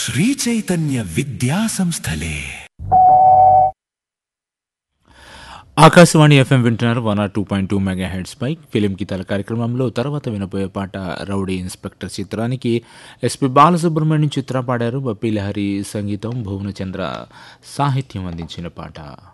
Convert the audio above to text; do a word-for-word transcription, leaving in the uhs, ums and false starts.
శ్రీ చైతన్య విద్యా సంస్థలే. ఆకాశవాణి ఎఫ్ఎం వింటున్నారు one or two point two mega heads pi film గీతాల కార్యక్రమంలో తర్వాత వినబోయే పాట రౌడీ ఇన్స్పెక్టర్ చిత్రానికి ఎస్పి బాలసుబ్రహ్మణ్యం చిత్ర పాడారు. బప్పి లహరి సంగీతం, భువనచంద్ర సాహిత్యం అందించిన పాట.